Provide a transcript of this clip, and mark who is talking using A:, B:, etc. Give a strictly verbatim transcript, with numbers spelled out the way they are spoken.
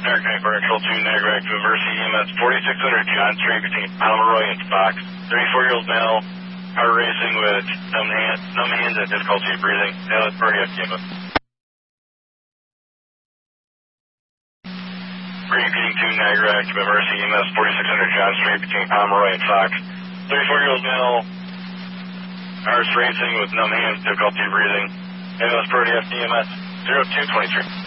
A: Air Control Control two, Niagara to Mercy E M S forty-six hundred John Street between Pomeroy and Fox. thirty-four-year-old male, car racing with numb, hand, numb hands and difficulty breathing. Alice Party F T M S. Repeating two, Niagara to Mercy E M S forty-six hundred John Street between Pomeroy and Fox. thirty-four-year-old male, car racing with numb hands, difficulty breathing. Alice Party F T M S zero two twenty-three.